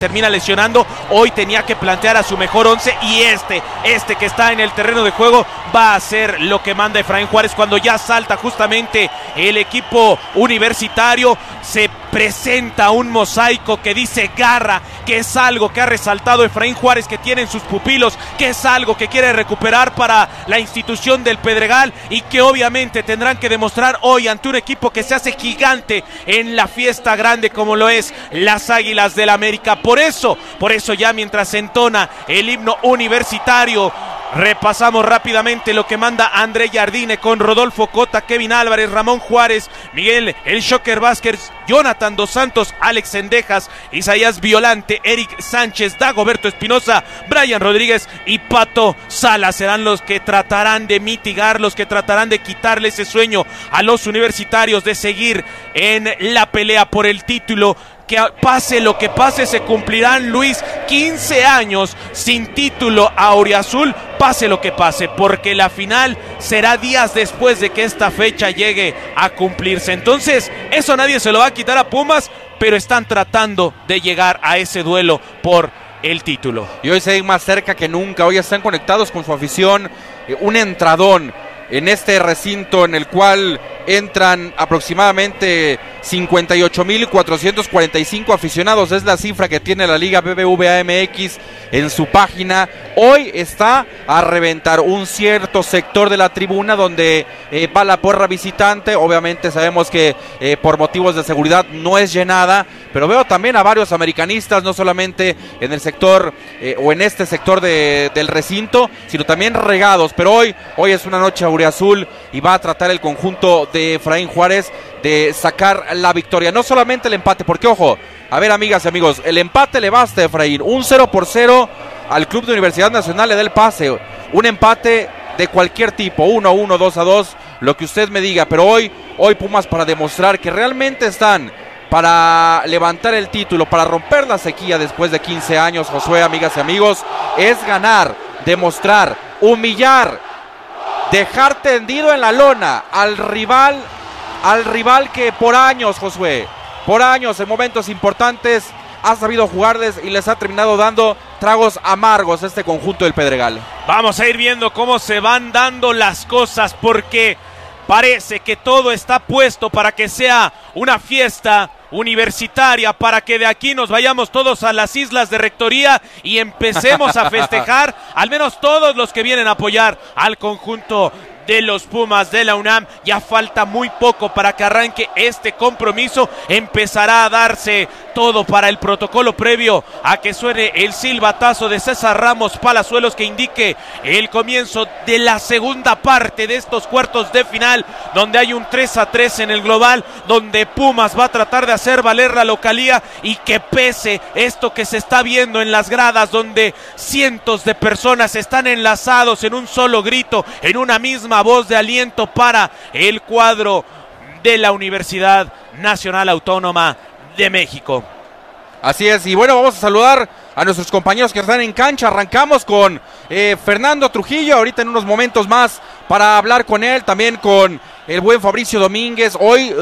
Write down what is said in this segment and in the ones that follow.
termina lesionando, hoy tenía que plantear a su mejor once y este que está en el terreno de juego va a hacer lo que manda Efraín Juárez. Cuando ya salta justamente el equipo universitario, se presenta un mosaico que dice garra, que es algo que ha resaltado Efraín Juárez, que tiene en sus pupilos, que es algo que quiere recuperar para la institución del Pedregal y que obviamente tendrán que demostrar hoy ante un equipo que se hace gigante en la fiesta grande como lo es las Águilas del América. Por eso ya mientras entona el himno universitario, repasamos rápidamente lo que manda André Jardine con Rodolfo Cota, Kevin Álvarez, Ramón Juárez, Miguel El Shocker Vázquez, Jonathan Dos Santos, Alex Cendejas, Isaías Violante, Eric Sánchez, Dagoberto Espinosa, Brian Rodríguez y Pato Sala. Serán los que tratarán de mitigar, los que tratarán de quitarle ese sueño a los universitarios de seguir en la pelea por el título. Que pase lo que pase, se cumplirán, Luis, 15 años sin título auriazul, pase lo que pase, porque la final será días después de que esta fecha llegue a cumplirse. Entonces, eso nadie se lo va a quitar a Pumas, pero están tratando de llegar a ese duelo por el título. Y hoy se ven más cerca que nunca, hoy están conectados con su afición, un entradón en este recinto en el cual entran aproximadamente 58,445 aficionados, es la cifra que tiene la Liga BBVA MX en su página. Hoy está a reventar un cierto sector de la tribuna donde va la porra visitante. Obviamente sabemos que por motivos de seguridad no es llenada, pero veo también a varios americanistas, no solamente en el sector o en este sector del recinto, sino también regados. Pero hoy es una noche auriazul y va a tratar el conjunto de Efraín Juárez de sacar la victoria, no solamente el empate, porque ojo, a ver amigas y amigos, el empate le basta a Efraín, un 0-0 al Club de Universidad Nacional le da el pase, un empate de cualquier tipo, 1-1, 2-2, lo que usted me diga, pero hoy Pumas, para demostrar que realmente están para levantar el título, para romper la sequía después de 15 años, Josué, amigas y amigos, es ganar, demostrar, humillar, dejar tendido en la lona al rival que por años, Josué, por años en momentos importantes ha sabido jugarles y les ha terminado dando tragos amargos a este conjunto del Pedregal. Vamos a ir viendo cómo se van dando las cosas, porque parece que todo está puesto para que sea una fiesta universitaria, para que de aquí nos vayamos todos a las islas de Rectoría y empecemos a festejar, al menos todos los que vienen a apoyar al conjunto de los Pumas de la UNAM. Ya falta muy poco para que arranque este compromiso, empezará a darse todo para el protocolo previo a que suene el silbatazo de César Ramos Palazuelos que indique el comienzo de la segunda parte de estos cuartos de final, donde hay un 3-3 en el global, donde Pumas va a tratar de hacer valer la localía y que pese esto que se está viendo en las gradas, donde cientos de personas están enlazados en un solo grito, en una misma voz de aliento para el cuadro de la Universidad Nacional Autónoma de México. Así es, y bueno, vamos a saludar a nuestros compañeros que están en cancha. Arrancamos con Fernando Trujillo, ahorita en unos momentos más para hablar con él, también con el buen Fabricio Domínguez. Hoy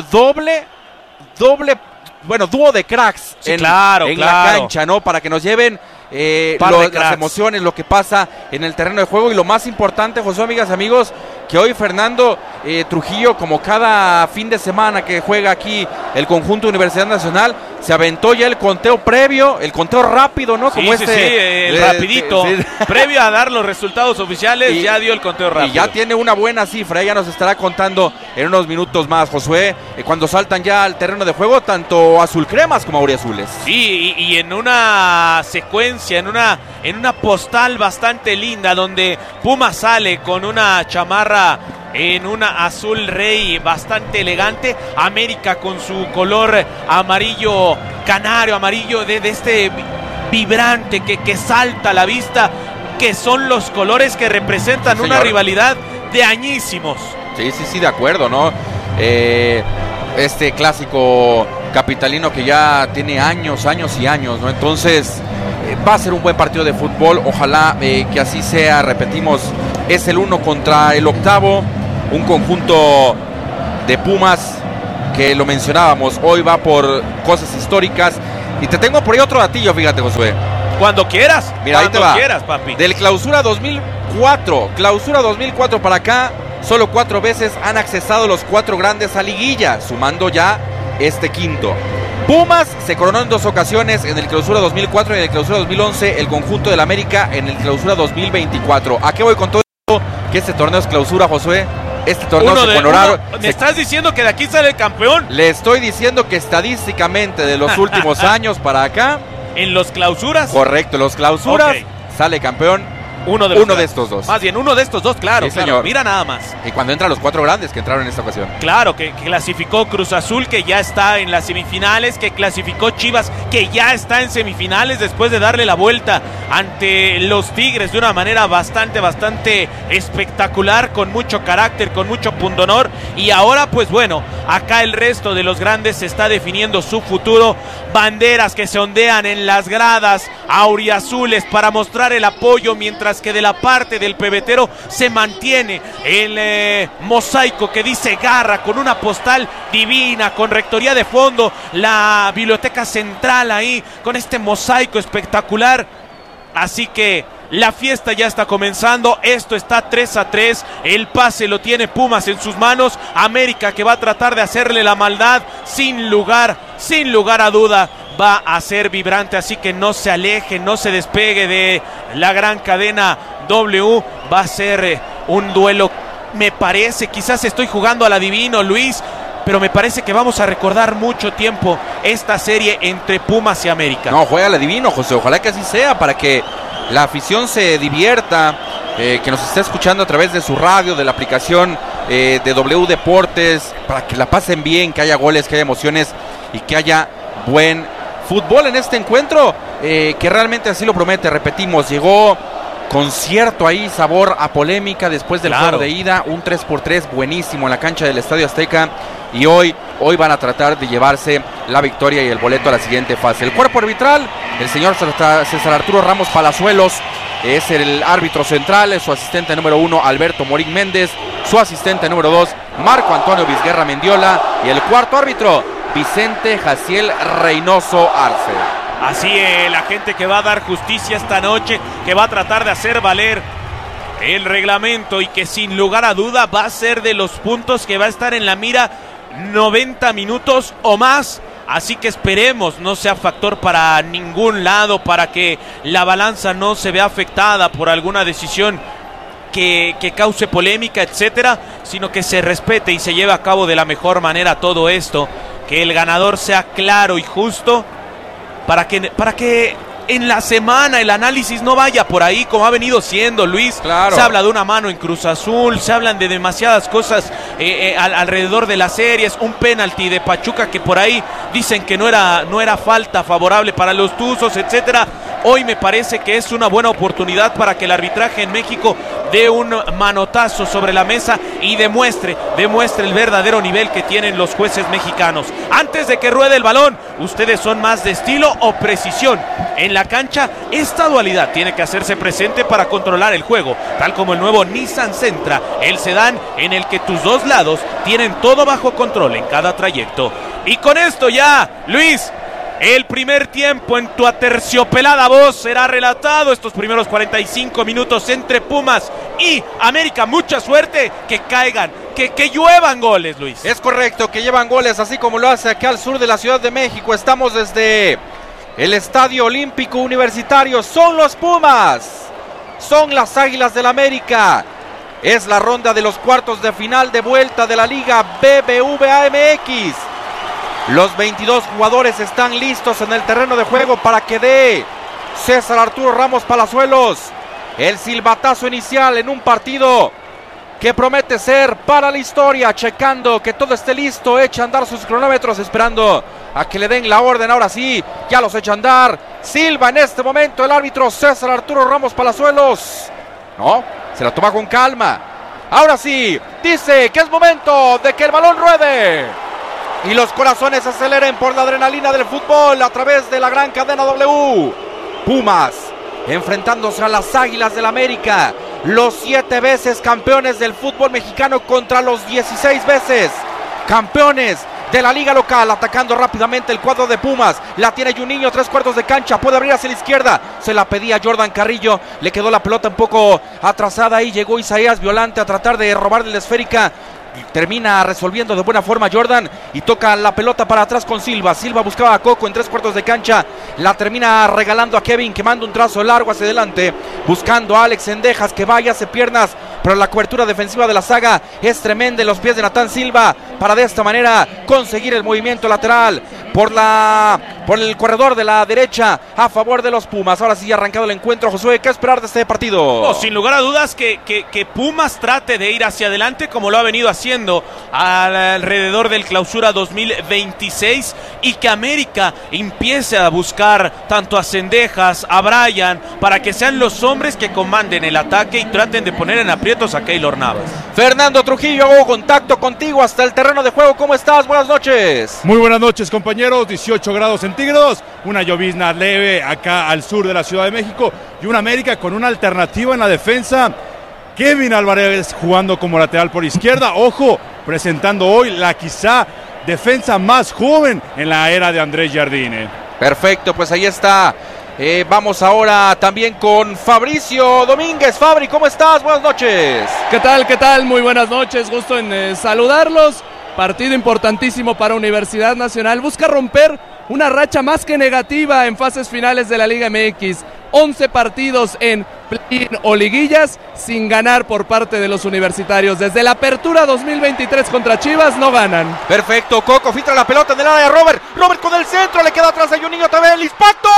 dúo de cracks en la cancha, ¿no? Para que nos lleven las emociones, lo que pasa en el terreno de juego. Y lo más importante, José, amigas y amigos, que hoy Fernando Trujillo, como cada fin de semana que juega aquí el conjunto Universidad Nacional, se aventó ya el conteo previo, el conteo rápido, ¿no? Como el rapidito, previo a dar los resultados oficiales, ya dio el conteo rápido. Y ya tiene una buena cifra, ella nos estará contando en unos minutos más, Josué, cuando saltan ya al terreno de juego, tanto azul cremas como auriazules. Sí, y en una secuencia, en una postal bastante linda, donde Puma sale con una chamarra en una azul rey bastante elegante, América con su color amarillo canario, amarillo de este vibrante que salta a la vista, que son los colores que representan, sí, una rivalidad de añísimos. Sí, de acuerdo, ¿no? Este clásico capitalino que ya tiene años y años, ¿no? Entonces va a ser un buen partido de fútbol, ojalá que así sea. Repetimos, es el 1 contra el 8, un conjunto de Pumas que lo mencionábamos, hoy va por cosas históricas Y te tengo por ahí otro datillo, fíjate, Josué. Cuando quieras. Mira, ahí te va. Cuando quieras, papi. Del clausura 2004 para acá, solo 4 veces han accesado los 4 grandes a liguilla, sumando ya este quinto. Pumas se coronó en 2 ocasiones, en el clausura 2004 y en el clausura 2011, el conjunto del América en el clausura 2024. ¿A qué voy con todo esto? Que este torneo es clausura, Josué. Este torneo se coronaron. ¿Me estás diciendo que de aquí sale el campeón? Le estoy diciendo que estadísticamente de los últimos años para acá. ¿En los clausuras? Correcto, en los clausuras sale campeón. Uno de estos dos. Más bien, uno de estos dos, claro, sí, claro. Señor. Mira nada más. Y cuando entran los 4 grandes que entraron en esta ocasión. Claro, que clasificó Cruz Azul, que ya está en las semifinales, que clasificó Chivas, que ya está en semifinales después de darle la vuelta ante los Tigres de una manera bastante espectacular, con mucho carácter, con mucho pundonor. Y ahora, pues bueno, acá el resto de los grandes se está definiendo su futuro. Banderas que se ondean en las gradas auriazules para mostrar el apoyo, mientras que de la parte del pebetero se mantiene el mosaico que dice garra, con una postal divina, con rectoría de fondo, la biblioteca central ahí, con este mosaico espectacular. Así que la fiesta ya está comenzando, esto está 3-3, el pase lo tiene Pumas en sus manos, América que va a tratar de hacerle la maldad, sin lugar a duda, va a ser vibrante, así que no se aleje, no se despegue de la gran cadena W, va a ser un duelo, me parece, quizás estoy jugando al adivino, Luis, pero me parece que vamos a recordar mucho tiempo esta serie entre Pumas y América. No, juega al adivino, José, ojalá que así sea, para que la afición se divierta, que nos esté escuchando a través de su radio, de la aplicación de W Deportes, para que la pasen bien, que haya goles, que haya emociones y que haya buen fútbol en este encuentro, que realmente así lo promete. Repetimos, llegó con cierto ahí sabor a polémica después del juego de ida, un 3-3 buenísimo en la cancha del Estadio Azteca, y hoy van a tratar de llevarse la victoria y el boleto a la siguiente fase. El cuerpo arbitral, el señor César Arturo Ramos Palazuelos es el árbitro central, es su asistente número 1 Alberto Morín Méndez, su asistente número 2 Marco Antonio Vizguerra Mendiola, y el cuarto árbitro Vicente Jaciel Reynoso Arce. Así es, la gente que va a dar justicia esta noche, que va a tratar de hacer valer el reglamento y que sin lugar a duda va a ser de los puntos que va a estar en la mira 90 minutos o más. Así que esperemos no sea factor para ningún lado, para que la balanza no se vea afectada por alguna decisión que cause polémica, etcétera, sino que se respete y se lleve a cabo de la mejor manera todo esto, que el ganador sea claro y justo, para que en la semana el análisis no vaya por ahí como ha venido siendo, Luis. Claro. Se habla de una mano en Cruz Azul, se hablan de demasiadas cosas alrededor de las series, un penalti de Pachuca que por ahí dicen que no era falta favorable para los Tuzos, etcétera. Hoy me parece que es una buena oportunidad para que el arbitraje en México dé un manotazo sobre la mesa y demuestre el verdadero nivel que tienen los jueces mexicanos. Antes de que ruede el balón, ¿ustedes son más de estilo o precisión? En la cancha, esta dualidad tiene que hacerse presente para controlar el juego, tal como el nuevo Nissan Sentra, el sedán en el que tus dos lados tienen todo bajo control en cada trayecto. Y con esto ya, Luis, el primer tiempo en tu aterciopelada voz será relatado, estos primeros 45 minutos entre Pumas y América. Mucha suerte, que caigan, que lluevan goles, Luis. Es correcto, que llevan goles, así como lo hace acá al sur de la Ciudad de México. Estamos desde el Estadio Olímpico Universitario. Son los Pumas, son las Águilas del América. Es la ronda de los cuartos de final de vuelta de la Liga BBVA MX. Los 22 jugadores están listos en el terreno de juego para que dé César Arturo Ramos Palazuelos el silbatazo inicial en un partido que promete ser para la historia. Checando que todo esté listo, echa a andar sus cronómetros, esperando a que le den la orden. Ahora sí, ya los echa a andar. Silba en este momento el árbitro César Arturo Ramos Palazuelos. No, se la toma con calma. Ahora sí, dice que es momento de que el balón ruede y los corazones se aceleren por la adrenalina del fútbol a través de la gran cadena W. Pumas enfrentándose a las Águilas del América, los 7 veces campeones del fútbol mexicano contra los 16 veces campeones de la liga local, atacando rápidamente el cuadro de Pumas. La tiene Juninho, 3/4 de cancha, puede abrir hacia la izquierda, se la pedía Jordan Carrillo, le quedó la pelota un poco atrasada y llegó Isaías Violante a tratar de robarle la esférica. Termina resolviendo de buena forma Jordan y toca la pelota para atrás con Silva. Silva buscaba a Coco en 3/4 de cancha, la termina regalando a Kevin, que manda un trazo largo hacia adelante, buscando a Alex Sendejas, que vaya, hace piernas, pero la cobertura defensiva de la saga es tremenda en los pies de Natán Silva para de esta manera conseguir el movimiento lateral por el corredor de la derecha a favor de los Pumas. Ahora sí ha arrancado el encuentro. Josué, ¿qué esperar de este partido? No, sin lugar a dudas que Pumas trate de ir hacia adelante como lo ha venido haciendo alrededor del Clausura 2026 y que América empiece a buscar tanto a Sendejas, a Brian, para que sean los hombres que comanden el ataque y traten de poner en aprietos a Keylor Navas. Fernando Trujillo, hago contacto contigo hasta el terreno de juego. ¿Cómo estás? Buenas noches. Muy buenas noches, compañeros. 18 grados centígrados, una llovizna leve acá al sur de la Ciudad de México y una América con una alternativa en la defensa. Kevin Álvarez jugando como lateral por izquierda. Ojo, presentando hoy la quizá defensa más joven en la era de Andrés Jardine. Perfecto, pues ahí está. Vamos ahora también con Fabricio Domínguez. Fabri, ¿cómo estás? Buenas noches. ¿Qué tal? ¿Qué tal? Muy buenas noches. Gusto en saludarlos. Partido importantísimo para Universidad Nacional. Busca romper una racha más que negativa en fases finales de la Liga MX. 11 partidos en play-in o liguillas sin ganar por parte de los universitarios. Desde la apertura 2023 contra Chivas no ganan. Perfecto, Coco filtra la pelota en el área de Robert. Robert con el centro, le queda atrás a Juninho también. El impacto.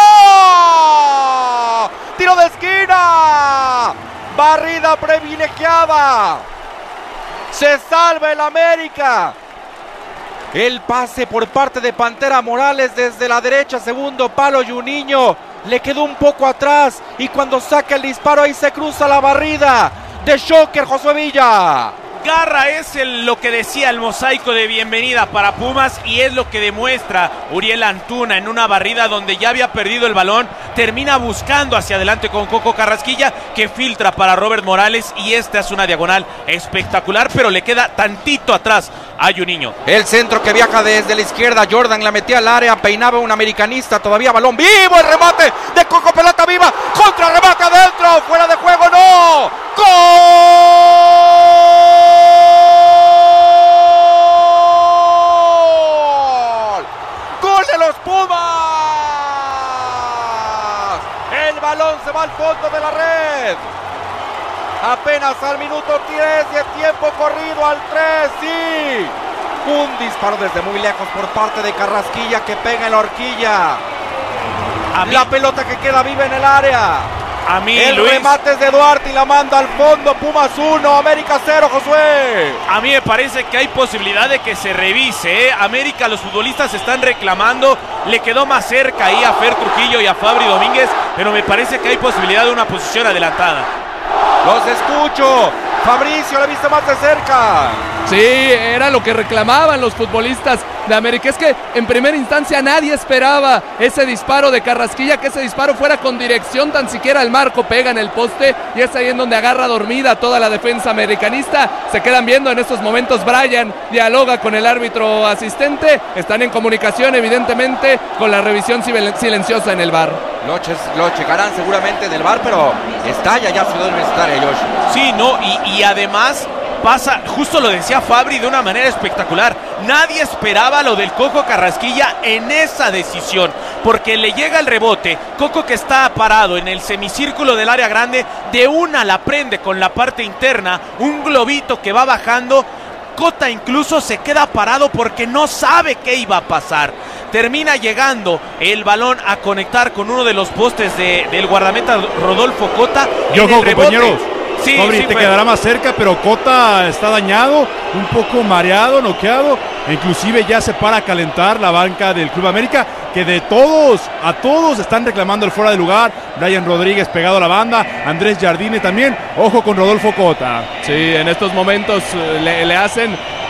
Tiro de esquina. Barrida privilegiada. Se salva el América. El pase por parte de Pantera Morales desde la derecha, segundo palo. Juninho le quedó un poco atrás y cuando saca el disparo ahí se cruza la barrida de Shocker. Josué Villa. Garra es lo que decía el mosaico de bienvenida para Pumas y es lo que demuestra Uriel Antuna en una barrida donde ya había perdido el balón. Termina buscando hacia adelante con Coco Carrasquilla, que filtra para Robert Morales y esta es una diagonal espectacular, pero le queda tantito atrás a Juninho. El centro que viaja desde la izquierda, Jordan la metía al área, peinaba un americanista, todavía balón vivo, el remate de Coco, pelota viva, contra remate adentro, fuera de juego, no, ¡gol! De los Pumas, el balón se va al fondo de la red, apenas al minuto 10 de tiempo corrido, al 3, sí, un disparo desde muy lejos por parte de Carrasquilla que pega en la horquilla, la pelota que queda viva en el área. A mí, el Luis, remate es de Duarte y la manda al fondo. Pumas 1, América 0, Josué. A mí me parece que hay posibilidad de que se revise, ¿eh? América, los futbolistas están reclamando, le quedó más cerca ahí a Fer Trujillo y a Fabri Domínguez, pero me parece que hay posibilidad de una posición adelantada. Los escucho. Fabricio, la vista más de cerca. Sí, era lo que reclamaban los futbolistas de América. Es que en primera instancia nadie esperaba ese disparo de Carrasquilla, que ese disparo fuera con dirección tan siquiera al marco, pega en el poste y es ahí en donde agarra dormida toda la defensa americanista. Se quedan viendo en estos momentos. Brian dialoga con el árbitro asistente, están en comunicación evidentemente con la revisión silenciosa en el VAR. Lo checarán seguramente en el VAR, pero estalla ya Ciudad Universitaria, Josh. Sí, no, y además pasa, justo lo decía Fabri de una manera espectacular, nadie esperaba lo del Coco Carrasquilla en esa decisión, porque le llega el rebote, Coco que está parado en el semicírculo del área grande, de una la prende con la parte interna, un globito que va bajando, Cota incluso se queda parado porque no sabe qué iba a pasar. Termina llegando el balón a conectar con uno de los postes del guardameta Rodolfo Cota. Yo como compañeros, sí, Fabri, te quedará más cerca, pero Cota está dañado, un poco mareado, noqueado, e inclusive ya se para a calentar la banca del Club América, que de todos, a todos están reclamando el fuera de lugar. Brian Rodríguez pegado a la banda, Andrés Jardine también, ojo con Rodolfo Cota. Sí, en estos momentos le hacen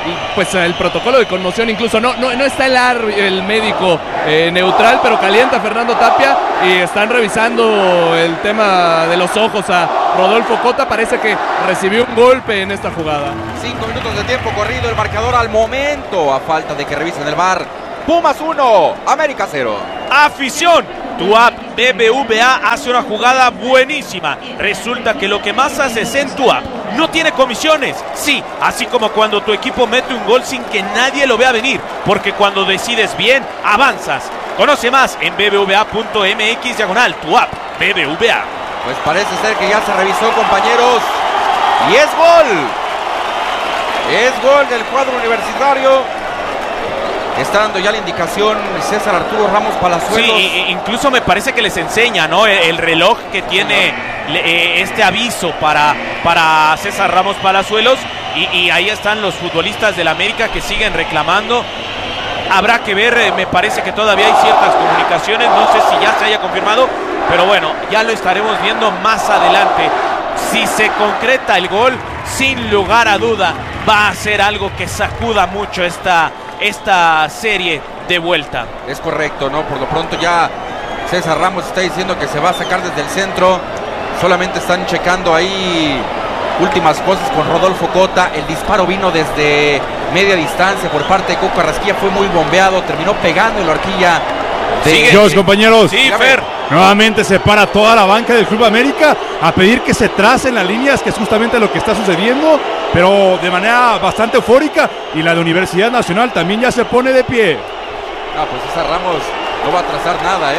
y pues el protocolo de conmoción incluso no está el médico neutral, pero calienta a Fernando Tapia y están revisando el tema de los ojos a Rodolfo Cota. Parece que recibió un golpe en esta jugada. 5 minutos de tiempo corrido, el marcador al momento, a falta de que revisen el VAR. Pumas 1, América 0. Afición, tu app BBVA hace una jugada buenísima. Resulta que lo que más haces en tu app no tiene comisiones. Sí, así como cuando tu equipo mete un gol sin que nadie lo vea venir, porque cuando decides bien, avanzas. Conoce más en bbva.mx/, tu app BBVA. Pues parece ser que ya se revisó, compañeros, y es gol. Es gol del cuadro universitario. Está dando ya la indicación César Arturo Ramos Palazuelos. Sí, incluso me parece que les enseña, ¿no? El reloj que tiene este aviso para César Ramos Palazuelos. Y ahí están los futbolistas del América que siguen reclamando. Habrá que ver, me parece que todavía hay ciertas comunicaciones. No sé si ya se haya confirmado, pero bueno, ya lo estaremos viendo más adelante. Si se concreta el gol, sin lugar a duda, va a ser algo que sacuda mucho esta serie de vuelta. Es correcto, ¿no? Por lo pronto ya César Ramos está diciendo que se va a sacar desde el centro. Solamente están checando ahí últimas cosas con Rodolfo Cota. El disparo vino desde media distancia por parte de Coco Carrasquilla. Fue muy bombeado, terminó pegando en la horquilla. Dios, compañeros. Sí, Fer. Nuevamente se para toda la banca del Club América a pedir que se tracen las líneas, que es justamente lo que está sucediendo, pero de manera bastante eufórica. Y la de Universidad Nacional también ya se pone de pie. Pues César Ramos no va a trazar nada,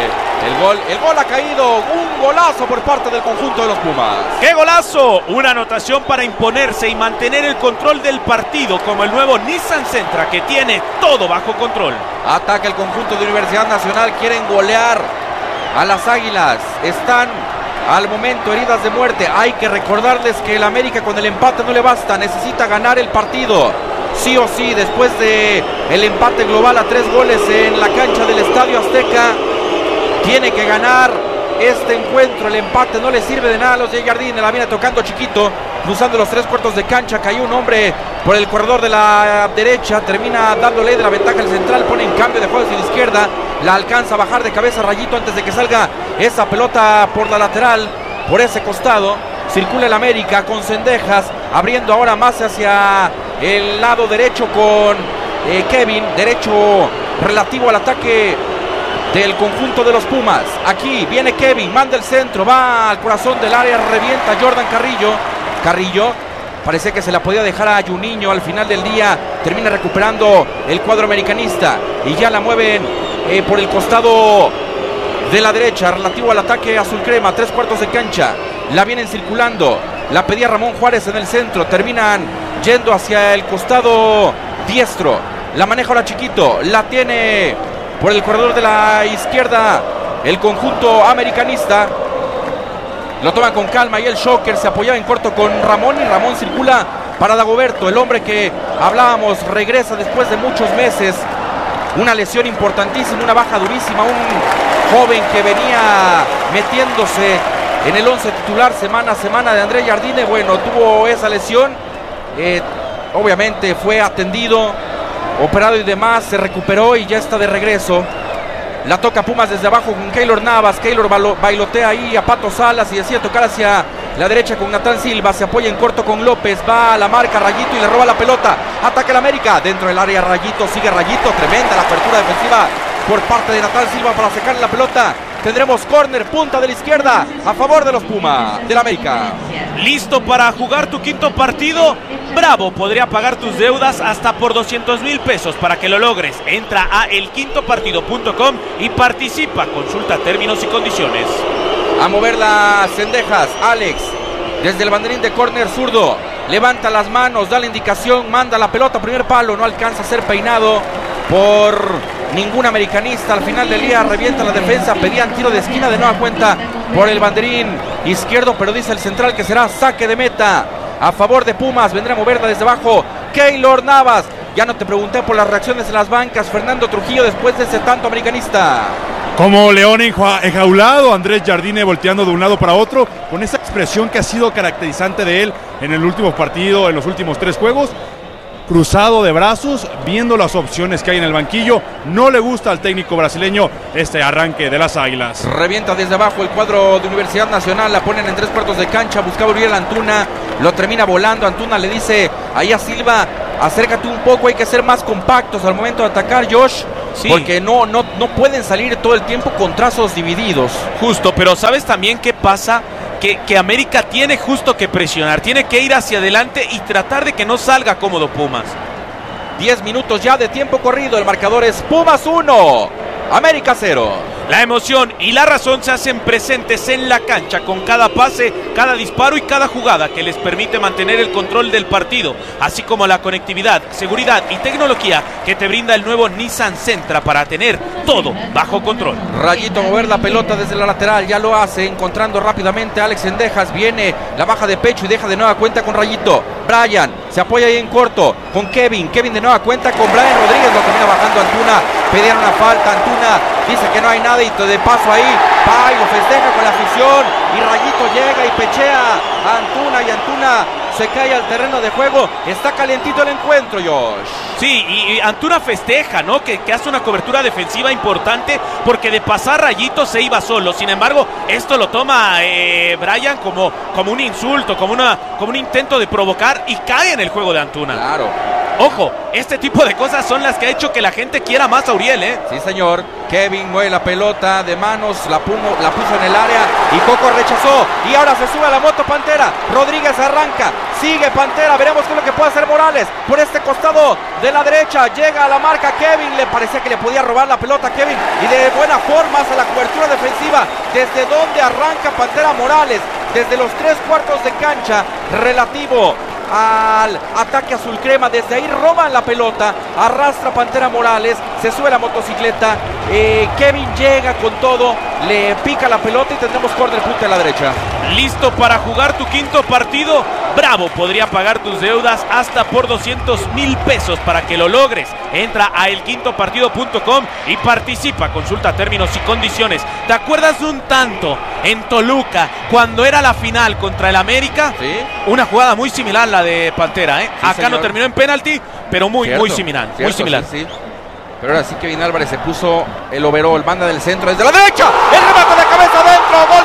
porque el gol ha caído. Un golazo por parte del conjunto de los Pumas. ¡Qué golazo! Una anotación para imponerse y mantener el control del partido, como el nuevo Nissan Sentra, que tiene todo bajo control. Ataca el conjunto de Universidad Nacional, quieren golear a las Águilas. Están al momento heridas de muerte. Hay que recordarles que el América con el empate no le basta, necesita ganar el partido. Sí o sí, después de el empate global a 3 goles en la cancha del Estadio Azteca, tiene que ganar este encuentro. El empate no le sirve de nada a los de Jardine. La viene tocando Chiquito, cruzando los 3/4 de cancha. Cayó un hombre por el corredor de la derecha, termina dándole de la ventaja al central, pone en cambio de juego hacia la izquierda. La alcanza a bajar de cabeza Rayito antes de que salga esa pelota por la lateral, por ese costado. Circula el América con Cendejas, abriendo ahora más hacia el lado derecho con Kevin, derecho relativo al ataque del conjunto de los Pumas. Aquí viene Kevin, manda el centro, va al corazón del área, revienta Jordan Carrillo. Parece que se la podía dejar a Juninho al final del día. Termina recuperando el cuadro americanista y ya la mueven por el costado de la derecha, relativo al ataque azul crema, 3/4 de cancha. La vienen circulando, la pedía Ramón Juárez en el centro, terminan yendo hacia el costado diestro. La maneja ahora Chiquito, la tiene por el corredor de la izquierda el conjunto americanista. Lo toman con calma y el Shocker se apoyaba en corto con Ramón, y Ramón circula para Dagoberto, el hombre que hablábamos regresa después de muchos meses. Una lesión importantísima, una baja durísima, un joven que venía metiéndose en el 11 titular semana a semana de Andrés Jardine. Bueno, tuvo esa lesión, obviamente fue atendido, operado y demás, se recuperó y ya está de regreso. La toca Pumas desde abajo con Keylor Navas. Keylor bailotea ahí a Pato Salas y decide tocar hacia la derecha con Natán Silva. Se apoya en corto con López. Va a la marca Rayito y le roba la pelota. Ataca el América. Dentro del área Rayito. Sigue Rayito. Tremenda la apertura defensiva por parte de Natán Silva para sacarle la pelota. Tendremos córner, punta de la izquierda a favor de los Pumas del América. ¿Listo para jugar tu quinto partido? Bravo podría pagar tus deudas hasta por 200,000 pesos. Para que lo logres, entra a elquintopartido.com y participa. Consulta términos y condiciones. A mover las Cendejas, Alex, desde el banderín de córner zurdo, levanta las manos, da la indicación, manda la pelota, primer palo, no alcanza a ser peinado por ningún americanista. Al final del día revienta la defensa, pedían tiro de esquina de nueva cuenta por el banderín izquierdo, pero dice el central que será saque de meta a favor de Pumas. Vendrá a moverla desde abajo Keylor Navas. Ya no te pregunté por las reacciones en las bancas. Fernando Trujillo después de ese tanto americanista. Como león enjaulado, Andrés Jardine volteando de un lado para otro, con esa expresión que ha sido caracterizante de él en el último partido, en los últimos 3 juegos. cruzado de brazos, viendo las opciones que hay en el banquillo. No le gusta al técnico brasileño este arranque de las Águilas. Revienta desde abajo el cuadro de Universidad Nacional, la ponen en 3 cuartos de cancha, buscaba Uriel Antuna, lo termina volando. Antuna le dice ahí a Silva, acércate un poco, hay que ser más compactos al momento de atacar, Josh. Sí. Porque no pueden salir todo el tiempo con trazos divididos. Justo, pero ¿sabes también qué pasa? Que América tiene justo que presionar, tiene que ir hacia adelante y tratar de que no salga cómodo Pumas. 10 minutos ya de tiempo corrido, el marcador es Pumas 1, América 0. La emoción y la razón se hacen presentes en la cancha con cada pase, cada disparo y cada jugada que les permite mantener el control del partido, así como la conectividad, seguridad y tecnología que te brinda el nuevo Nissan Sentra para tener todo bajo control. Rayito a mover la pelota desde la lateral, ya lo hace, encontrando rápidamente a Alex Sendejas, viene la baja de pecho y deja de nueva cuenta con Rayito. Brian se apoya ahí en corto con Kevin de nueva cuenta con Brian Rodríguez, lo termina bajando Antuna, pedían una falta, Antuna dice que no hay nada y de paso ahí va y lo festeja con la afición y Rayito llega y pechea a Antuna y Antuna se cae al terreno de juego. Está calientito el encuentro, Josh. Sí, y Antuna festeja, ¿no? Que hace una cobertura defensiva importante porque de pasar Rayito se iba solo. Sin embargo, esto lo toma Brian como un insulto, como un intento de provocar y cae en el juego de Antuna. Claro. Ojo, este tipo de cosas son las que ha hecho que la gente quiera más a Uriel, ¿eh? Sí, señor. Kevin mueve la pelota de manos, la puso en el área y Coco rechazó. Y ahora se sube a la moto Pantera. Rodríguez arranca, sigue Pantera. Veremos qué es lo que puede hacer Morales. Por este costado de la derecha llega a la marca Kevin. Le parecía que le podía robar la pelota a Kevin. Y de buena forma hace la cobertura defensiva. Desde donde arranca Pantera Morales. Desde los 3 cuartos de cancha relativo al ataque azul crema, desde ahí roban la pelota, arrastra Pantera Morales, se sube la motocicleta, Kevin llega con todo, le pica la pelota y tendremos córner punta a la derecha. ¿Listo para jugar tu quinto partido? Bravo podría pagar tus deudas hasta por 200,000 pesos para que lo logres. Entra a elquintopartido.com y participa, consulta términos y condiciones. ¿Te acuerdas de un tanto en Toluca cuando era la final contra el América? Sí. Una jugada muy similar a la de Pantera, ¿eh? Sí, acá señor. No terminó en penalti, pero muy similar. Cierto, muy similar. Sí. Pero ahora sí Kevin Álvarez se puso el overall, banda del centro desde la derecha, el remate de cabeza adentro, ¡gol!